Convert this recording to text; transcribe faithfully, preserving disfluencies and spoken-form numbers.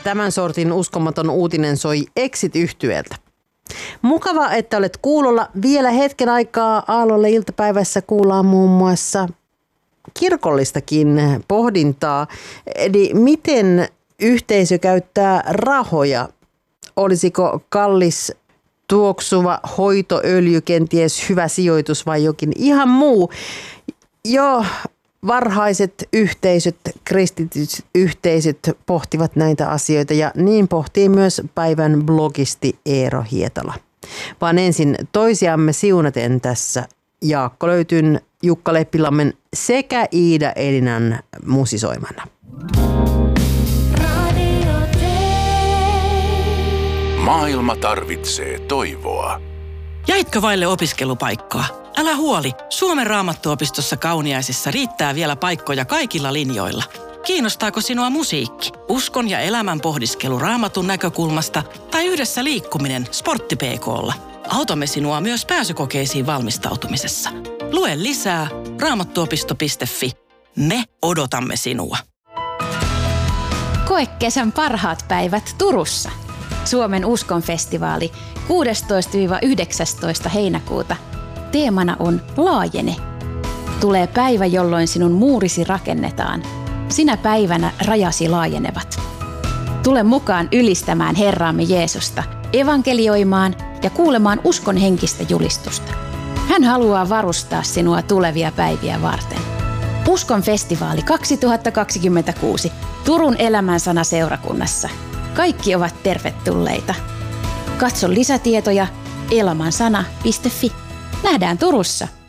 Tämän sortin uskomaton uutinen soi Exit-yhtyeeltä. Mukava, että olet kuulolla. Vielä hetken aikaa Aallolle iltapäivässä kuullaan muun muassa kirkollistakin pohdintaa. Eli miten yhteisö käyttää rahoja? Olisiko kallis tuoksuva hoitoöljy kenties hyvä sijoitus vai jokin ihan muu? Jo varhaiset yhteisöt, kristityt yhteisöt pohtivat näitä asioita ja niin pohtii myös päivän blogisti Eero Hietala. Vaan ensin toisiamme siunaten tässä Jaakko Löytyn, Jukka Leppilammen sekä Iida Elinan musisoimana. Maailma tarvitsee toivoa. Jäitkö vaille opiskelupaikkaa? Älä huoli, Suomen Raamattuopistossa Kauniaisissa riittää vielä paikkoja kaikilla linjoilla. Kiinnostaako sinua musiikki, uskon ja elämän pohdiskelu Raamatun näkökulmasta tai yhdessä liikkuminen Sportti P K:lla? Autamme sinua myös pääsykokeisiin valmistautumisessa. Lue lisää raamattuopisto piste fi. Me odotamme sinua. Koe kesän parhaat päivät Turussa. Suomen uskonfestivaali kuudestoista yhdeksästoista heinäkuuta. Teemana on Laajene. Tulee päivä, jolloin sinun muurisi rakennetaan. Sinä päivänä rajasi laajenevat. Tule mukaan ylistämään Herraamme Jeesusta, evankelioimaan ja kuulemaan uskon henkistä julistusta. Hän haluaa varustaa sinua tulevia päiviä varten. Uskon festivaali kaksituhattakaksikymmentäkuusi Turun Elämänsana seurakunnassa. Kaikki ovat tervetulleita. Katso lisätietoja elämänsana piste fi. Nähdään Turussa.